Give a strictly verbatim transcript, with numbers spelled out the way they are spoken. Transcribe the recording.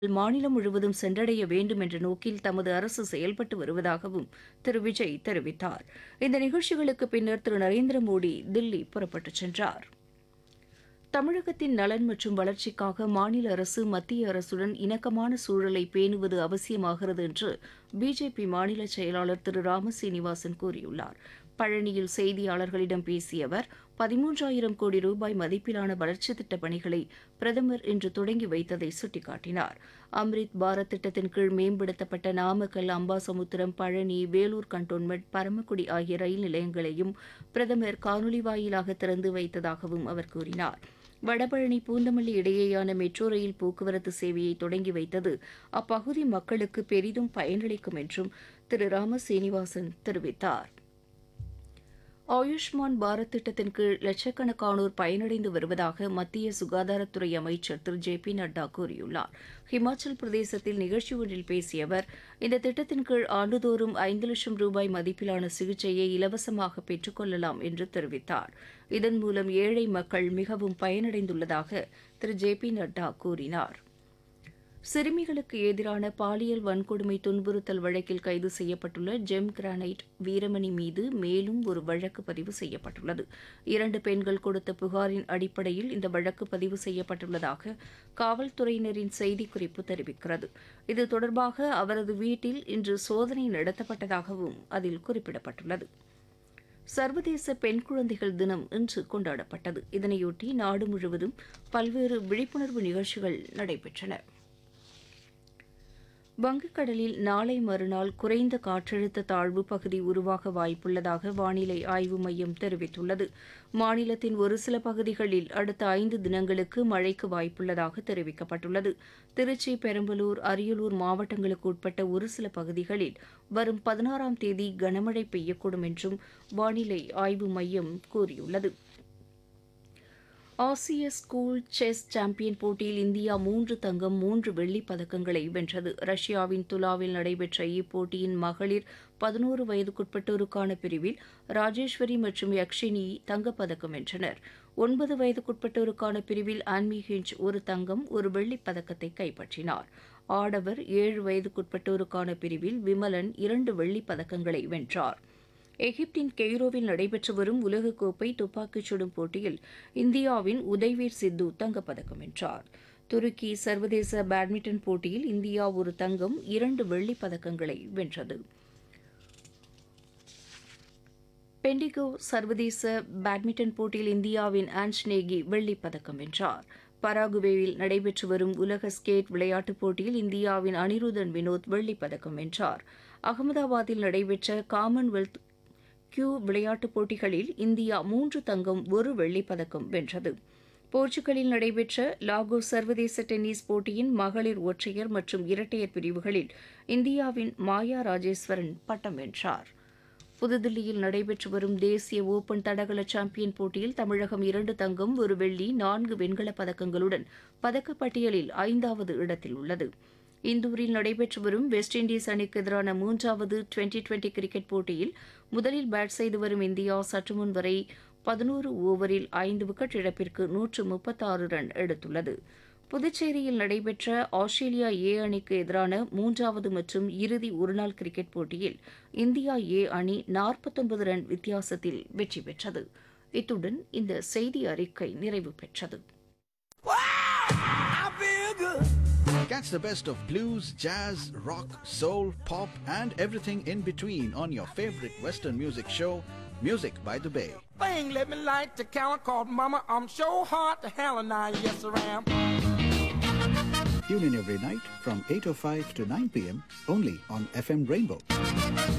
மாநிலம் முழுவதும் சென்றடைய வேண்டும் என்ற நோக்கில் தமது அரசு செயல்பட்டு வருவதாகவும் திரு விஜய் தெரிவித்தார். இந்த நிகழ்ச்சிகளுக்கு பின்னர் திரு நரேந்திர மோடி தில்லி புறப்பட்டுச் சென்றார். தமிழகத்தின் நலன் மற்றும் வளர்ச்சிக்காக மாநில அரசு மத்திய அரசுடன் இணக்கமான சூழலை பேணுவது அவசியமாகிறது என்று பிஜேபி மாநில செயலாளர் திரு ராம சீனிவாசன் கூறியுள்ளார். பழனியில் செய்தியாளர்களிடம் பேசிய அவர் பதிமூன்றாயிரம் கோடி ரூபாய் மதிப்பிலான வளர்ச்சித் திட்டப் பணிகளை பிரதமர் இன்று தொடங்கி வைத்ததை சுட்டிக்காட்டினார். அம்ரித் பாரத் திட்டத்தின் கீழ் மேம்படுத்தப்பட்ட நாமக்கல், அம்பாசமுத்திரம், பழனி, வேலூர் கண்டோன்மெண்ட், பரமக்குடி ஆகிய ரயில் நிலையங்களையும் பிரதமர் காணொலி வாயிலாக திறந்து வைத்ததாகவும் அவர் கூறினார். வடபழனி பூந்தமல்லி இடையேயான மெட்ரோ ரயில் போக்குவரத்து சேவையை தொடங்கி வைத்தது அப்பகுதி மக்களுக்கு பெரிதும் பயனளிக்கும் என்றும் திரு ராம சீனிவாசன் தெரிவித்தார். ஆயுஷ்மான் பாரத் திட்டத்தின் கீழ் லட்சக்கணக்கானோர் பயனடைந்து வருவதாக மத்திய சுகாதாரத்துறை அமைச்சர் திரு ஜே பி நட்டா கூறியுள்ளார். ஹிமாச்சல் பிரதேசத்தில் நிகழ்ச்சி ஒன்றில் பேசிய அவர் இந்த திட்டத்தின் கீழ் ஆண்டுதோறும் ஐந்து லட்சம் ரூபாய் மதிப்பிலான சிகிச்சையை இலவசமாக பெற்றுக் கொள்ளலாம் என்று தெரிவித்தார். இதன் மூலம் ஏழை மக்கள் மிகவும் பயனடைந்துள்ளதாக திரு ஜே பி நட்டா கூறினார். சிறுமிகளுக்கு எதிரான பாலியல் வன்கொடுமை துன்புறுத்தல் வழக்கில் கைது செய்யப்பட்டுள்ள ஜெம் கிரானைட் வீரமணி மீது மேலும் ஒரு வழக்கு பதிவு செய்யப்பட்டுள்ளது. இரண்டு பெண்கள் கொடுத்த புகாரின் அடிப்படையில் இந்த வழக்கு பதிவு செய்யப்பட்டுள்ளதாக காவல்துறையினரின் செய்திக்குறிப்பு தெரிவிக்கிறது. இது தொடர்பாக அவரது வீட்டில் இன்று சோதனை நடத்தப்பட்டதாகவும் அதில் குறிப்பிடப்பட்டுள்ளது. சர்வதேச பெண் குழந்தைகள் தினம் இன்று கொண்டாடப்பட்டது. இதனையொட்டி நாடு முழுவதும் பல்வேறு விழிப்புணர்வு நிகழ்ச்சிகள் நடைபெற்றன. வங்கக்கடலில் நாளை மறுநாள் குறைந்த காற்றழுத்த தாழ்வு பகுதி உருவாக வாய்ப்புள்ளதாக வானிலை ஆய்வு மையம் தெரிவித்துள்ளது. மாநிலத்தின் ஒரு சில பகுதிகளில் அடுத்த ஐந்து தினங்களுக்கு மழைக்கு வாய்ப்புள்ளதாக தெரிவிக்கப்பட்டுள்ளது. திருச்சி, பெரம்பலூர், அரியலூர் மாவட்டங்களுக்கு உட்பட்ட ஒரு சில பகுதிகளில் வரும் பதினாறாம் தேதி கனமழை பெய்யக்கூடும் என்றும் வானிலை ஆய்வு மையம் கூறியுள்ளது. ஆசிய ஸ்கூல் செஸ் சாம்பியன் போட்டியில் இந்தியா மூன்று தங்கம், மூன்று வெள்ளிப் பதக்கங்களை வென்றது. ரஷ்யாவின் துலாவில் நடைபெற்ற இப்போட்டியின் மகளிர் பதினோரு வயதுக்குட்பட்டோருக்கான பிரிவில் ராஜேஸ்வரி மற்றும் யக்ஷினி தங்கப்பதக்கம் வென்றனர். ஒன்பது வயதுக்குட்பட்டோருக்கான பிரிவில் ஆன்மி ஹிஞ்ச் ஒரு தங்கம், ஒரு வெள்ளிப் பதக்கத்தை கைப்பற்றினார். ஆடவர் ஏழு வயதுக்குட்பட்டோருக்கான பிரிவில் விமலன் இரண்டு வெள்ளிப் பதக்கங்களை வென்றார். எகிப்தின் கெய்ரோவில் நடைபெற்று வரும் உலகக்கோப்பை துப்பாக்கிச் சுடும் போட்டியில் இந்தியாவின் உதய்வீர் சித்து தங்கப்பதக்கம் வென்றார். துருக்கி சர்வதேச பேட்மிண்டன் போட்டியில் இந்தியா ஒரு தங்கம், இரண்டு வெள்ளிப் பதக்கங்களை வென்றது. பெண்டிகோ சர்வதேச பேட்மிண்டன் போட்டியில் இந்தியாவின் ஆன்ஸ்நேகி வெள்ளிப் பதக்கம் வென்றார். பராகுவேயில் நடைபெற்று வரும் உலக ஸ்கேட் விளையாட்டுப் போட்டியில் இந்தியாவின் அனிருதன் வினோத் வெள்ளிப் பதக்கம் வென்றார். அகமதாபாத்தில் நடைபெற்ற காமன்வெல்த் கியூ விளையாட்டுப் போட்டிகளில் இந்தியா மூன்று தங்கம், ஒரு வெள்ளிப் பதக்கம் வென்றது. போர்ச்சுகலில் நடைபெற்ற லாகோஸ் சர்வதேச டென்னிஸ் போட்டியின் மகளிர் ஒற்றையர் மற்றும் இரட்டையர் பிரிவுகளில் இந்தியாவின் மாயா ராஜேஸ்வரன் பட்டம் வென்றார். புதுதில்லியில் நடைபெற்று வரும் தேசிய ஓபன் தடகள சாம்பியன் போட்டியில் தமிழகம் இரண்டு தங்கம், ஒரு வெள்ளி, நான்கு வெண்கலப் பதக்கங்களுடன் பதக்கப்பட்டியலில் ஐந்தாவது இடத்தில் உள்ளது. இந்தூரில் நடைபெற்று வரும் வெஸ்ட் இண்டீஸ் அணிக்கு எதிரான மூன்றாவது டுவெண்டி டுவெண்டி கிரிக்கெட் போட்டியில் முதலில் பேட் செய்து வரும் இந்தியா சற்றுமுன் வரை பதினோரு ஓவரில் ஐந்து விக்கெட் இழப்பிற்கு நூற்று முப்பத்தாறு ரன் எடுத்துள்ளது. புதுச்சேரியில் நடைபெற்ற ஆஸ்திரேலியா ஏ அணிக்கு எதிரான மூன்றாவது மற்றும் இறுதி ஒருநாள் கிரிக்கெட் போட்டியில் இந்தியா ஏ அணி நாற்பத்தொன்பது ரன் வித்தியாசத்தில் வெற்றி பெற்றது. இத்துடன் இந்த செய்தி அறிக்கை நிறைவு பெற்றது. Catch the best of blues, jazz, rock, soul, pop, and everything in between on your favorite Western music show, Music by the Bay. Thing let me light the counter called Mama. I'm so hard to hell and I yes I am. Tune in every night from eight oh five to nine p.m. only on F M Rainbow.